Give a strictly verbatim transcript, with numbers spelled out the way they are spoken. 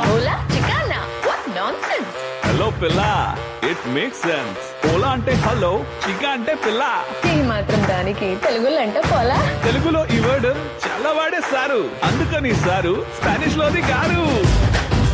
Ola చికానా what nonsense. Hello పిల్ల, it makes sense. Ola అంటే hello, చికా అంటే పిల్ల. ఈ మాత్రం దానికి తెలుగులో అంటే పోలా. తెలుగులో ఈ వర్డ్ చాలా వాడేస్తారు, అందుకని సారు స్పానిష్ లోది గారు.